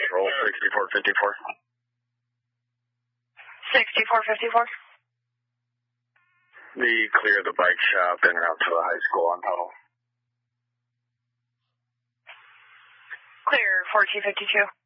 Patrol 6454. 6454. The clear the bike shop en route to the high school on Huddle. Clear 1452.